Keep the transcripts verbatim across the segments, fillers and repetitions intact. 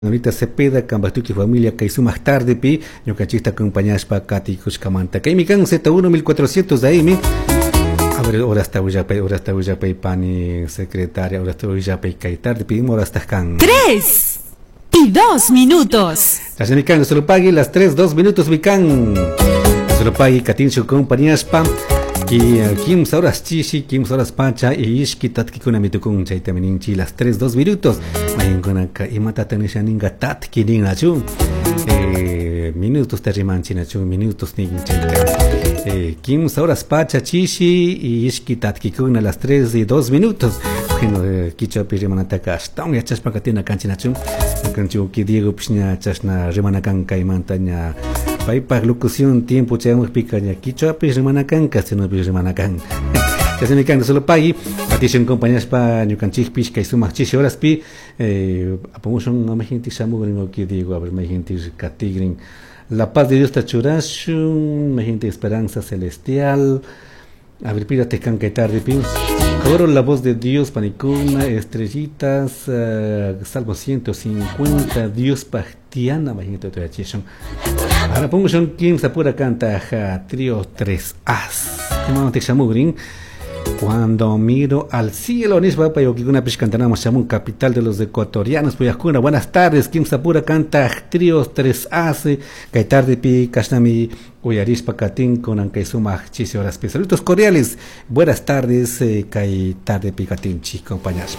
Ahorita Cepeda, Cambatuki familia, que hizo más tarde, pi, yo cachista acompañadas para Katy Kushkamanta. Que mi can Z uno mil cuatrocientos de ahí, mi. A ver, ahora está Uyapay, ahora está Uyapay, pani secretaria, ahora está Uyapay, que tarde, pedimos ahora está can. Tres y dos minutos. La mi can, se lo pague las tres, dos minutos, mi can. Se lo pague, Katincho, compañías, pam. Y Kim Sauras Chishi, Kim Sauras Pacha, y Ishkitat Kikunamito con Chaitameninchi, las tres, dos minutos. Mayangonaka, y Matatanishaninga Tat Kininachu. Minutos Terrimanchinachu, minutos Ninchaita. Kim Sauras Pacha, Chishi, y Ishkitat Kikuna, las tres y dos minutos. Bueno, Kicho Pirimanataka, Stong, y Chaspacatina Canchinachu. Canchu que Diego Pishna, Chasna, Remanakanka y Mantaña. Paipa locución tiempo chamos picaña quichua pues remanacan casi no pues remanacan ya se me can solo pagi atención compañías pa ñucanchik pis que suma chishi horas pi eh apongos un ma gente samu vengo que digo a ver ma gente catigrin la paz de Dios tachurashun ma gente esperanza celestial a ver pírate can que tarde pi coro la voz de Dios panicuna estrellitas uh, salvo ciento cincuenta Dios pachtiana ma gente te achishun. Ahora pongo son quien se pura canta ja, trío tres as. ¿Cómo te chamugrin? Cuando miro al cielo, nisba pa yo que una piscantanamos chamun capital de los ecuatorianos, pues una buenas tardes, quien se pura canta trío tres as, que tarde pi kasnami uyarispa katin con aunque suma chisi horas pi. Saludos cordiales. Buenas tardes, eh, que tarde pi katin chi compañeros.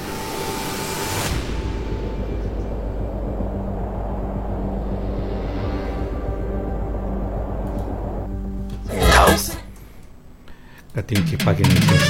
Katin que paguen